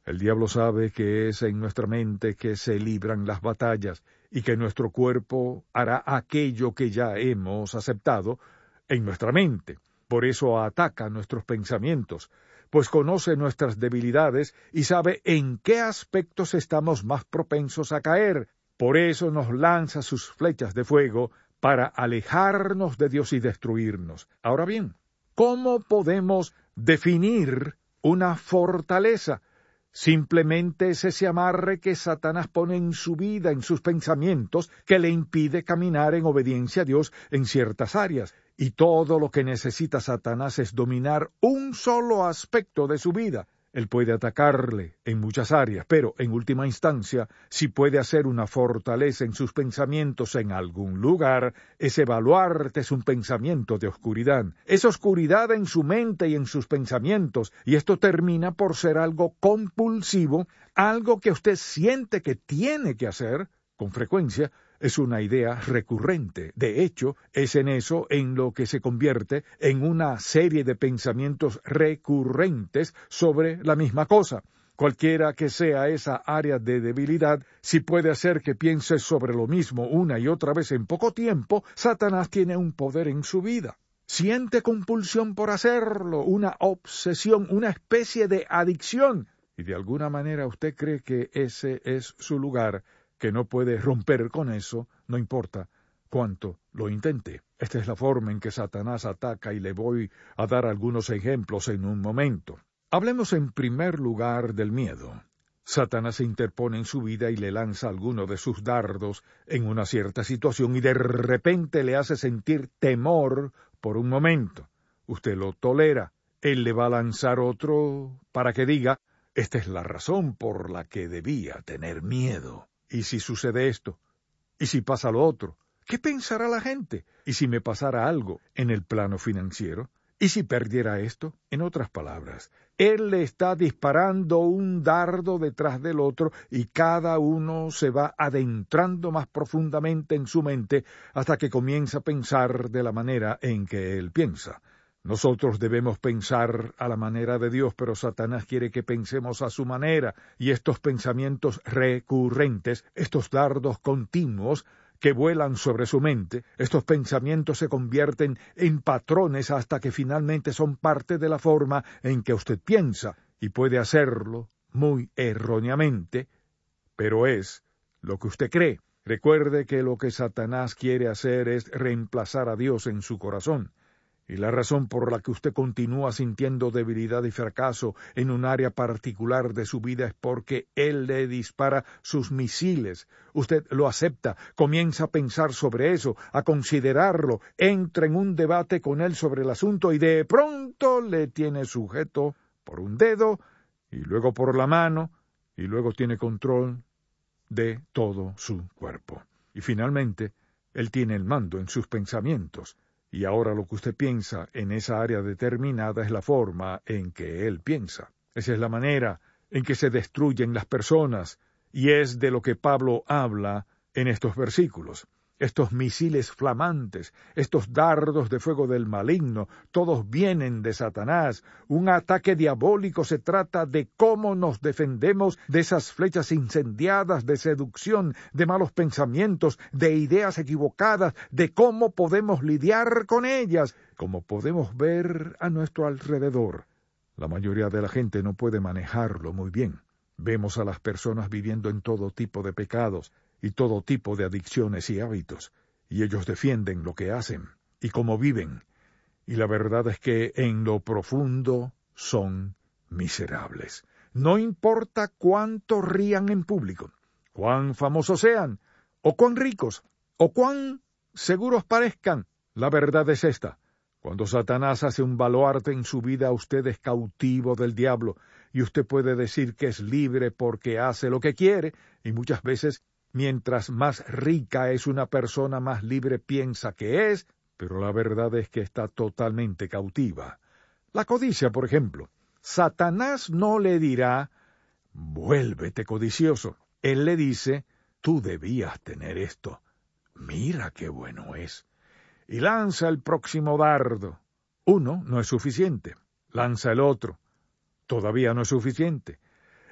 El diablo sabe que es en nuestra mente que se libran las batallas y que nuestro cuerpo hará aquello que ya hemos aceptado en nuestra mente. Por eso ataca nuestros pensamientos, pues conoce nuestras debilidades y sabe en qué aspectos estamos más propensos a caer. Por eso nos lanza sus flechas de fuego para alejarnos de Dios y destruirnos. Ahora bien, ¿cómo podemos definir una fortaleza? Simplemente es ese amarre que Satanás pone en su vida, en sus pensamientos, que le impide caminar en obediencia a Dios en ciertas áreas. Y todo lo que necesita Satanás es dominar un solo aspecto de su vida. Él puede atacarle en muchas áreas, pero en última instancia, si puede hacer una fortaleza en sus pensamientos en algún lugar, ese baluarte es un pensamiento de oscuridad. Es oscuridad en su mente y en sus pensamientos, y esto termina por ser algo compulsivo, algo que usted siente que tiene que hacer con frecuencia. Es una idea recurrente. De hecho, es en eso en lo que se convierte en una serie de pensamientos recurrentes sobre la misma cosa. Cualquiera que sea esa área de debilidad, si puede hacer que piense sobre lo mismo una y otra vez en poco tiempo, Satanás tiene un poder en su vida. Siente compulsión por hacerlo, una obsesión, una especie de adicción. Y de alguna manera usted cree que ese es su lugar, que no puede romper con eso, no importa cuánto lo intente. Esta es la forma en que Satanás ataca y le voy a dar algunos ejemplos en un momento. Hablemos en primer lugar del miedo. Satanás se interpone en su vida y le lanza alguno de sus dardos en una cierta situación y de repente le hace sentir temor por un momento. Usted lo tolera. Él le va a lanzar otro para que diga, esta es la razón por la que debía tener miedo. ¿Y si sucede esto? ¿Y si pasa lo otro? ¿Qué pensará la gente? ¿Y si me pasara algo en el plano financiero? ¿Y si perdiera esto? En otras palabras, él le está disparando un dardo detrás del otro y cada uno se va adentrando más profundamente en su mente hasta que comienza a pensar de la manera en que él piensa. Nosotros debemos pensar a la manera de Dios, pero Satanás quiere que pensemos a su manera, y estos pensamientos recurrentes, estos dardos continuos que vuelan sobre su mente, estos pensamientos se convierten en patrones hasta que finalmente son parte de la forma en que usted piensa, y puede hacerlo muy erróneamente, pero es lo que usted cree. Recuerde que lo que Satanás quiere hacer es reemplazar a Dios en su corazón. Y la razón por la que usted continúa sintiendo debilidad y fracaso en un área particular de su vida es porque él le dispara sus misiles. Usted lo acepta, comienza a pensar sobre eso, a considerarlo, entra en un debate con él sobre el asunto y de pronto le tiene sujeto por un dedo y luego por la mano y luego tiene control de todo su cuerpo. Y finalmente, él tiene el mando en sus pensamientos. Y ahora lo que usted piensa en esa área determinada es la forma en que él piensa. Esa es la manera en que se destruyen las personas, y es de lo que Pablo habla en estos versículos. Estos misiles flamantes, estos dardos de fuego del maligno, todos vienen de Satanás. Un ataque diabólico se trata de cómo nos defendemos de esas flechas incendiadas de seducción, de malos pensamientos, de ideas equivocadas, de cómo podemos lidiar con ellas, como podemos ver a nuestro alrededor. La mayoría de la gente no puede manejarlo muy bien. Vemos a las personas viviendo en todo tipo de pecados y todo tipo de adicciones y hábitos, y ellos defienden lo que hacen y cómo viven, y la verdad es que en lo profundo son miserables. No importa cuánto rían en público, cuán famosos sean, o cuán ricos, o cuán seguros parezcan, la verdad es esta. Cuando Satanás hace un baluarte en su vida, usted es cautivo del diablo, y usted puede decir que es libre porque hace lo que quiere, y muchas veces, mientras más rica es una persona, más libre piensa que es, pero la verdad es que está totalmente cautiva. La codicia, por ejemplo. Satanás no le dirá, vuélvete codicioso. Él le dice, tú debías tener esto. Mira qué bueno es. Y lanza el próximo dardo. Uno no es suficiente. Lanza el otro. Todavía no es suficiente.